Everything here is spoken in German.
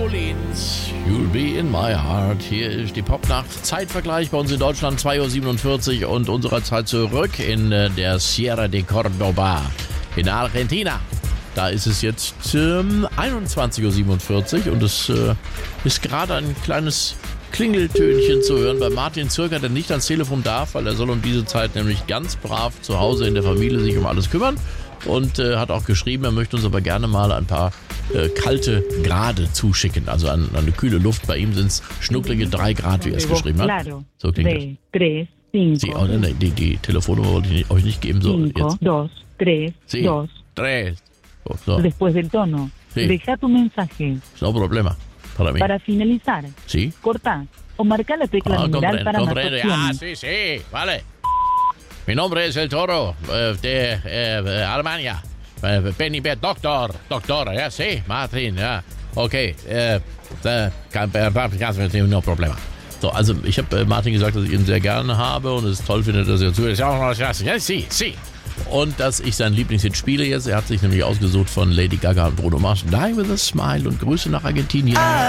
Orleans, You'll Be in My Heart. Hier ist die Popnacht. Zeitvergleich bei uns in Deutschland 2:47 Uhr und unserer Zeit zurück in der Sierra de Córdoba in Argentina. Da ist es jetzt 21:47 Uhr und es ist gerade ein kleines Klingeltönchen zu hören bei Martin Zürcher, der nicht ans Telefon darf, weil er soll um diese Zeit nämlich ganz brav zu Hause in der Familie sich um alles kümmern und hat auch geschrieben, er möchte uns aber gerne mal ein paar kalte Grade zuschicken, also eine kühle Luft. Bei ihm sind es schnucklige 3 Grad, wie er es geschrieben hat. So klingt das. Die Telefonnummer wollte ich euch nicht geben. So, Cinco, jetzt. dos, tres, Sí, dos. tres. So. Después del tono. Sí. Deja tu mensaje. No problema. Para mí. Para finalizar, Sí. corta o marca la tecla numeral para más comprende. opciones. Sí, vale. Mi nombre es El Toro de Alemania. Benibet, Doktor, ja, sí, Martin, ja. Okay, no problema. So, also ich habe Martin gesagt, dass ich ihn sehr gerne habe und es toll finde, dass er zuhört. Ja, sí. Und dass ich sein Lieblingshit spiele jetzt. Er hat sich nämlich ausgesucht von Lady Gaga und Bruno Mars. Die with a Smile und Grüße nach Argentinien.